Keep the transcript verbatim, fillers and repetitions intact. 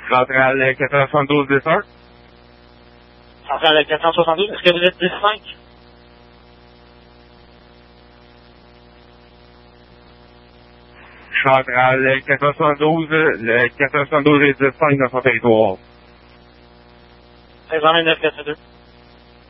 Centrale quatre cent soixante-douze dix un. Centrale quatre cent soixante-douze, est-ce que vous êtes dix cinq? Centrale quatre cent soixante-douze, le quatre cent soixante-douze et dix cinq dans son territoire. treize neuf quatre deux.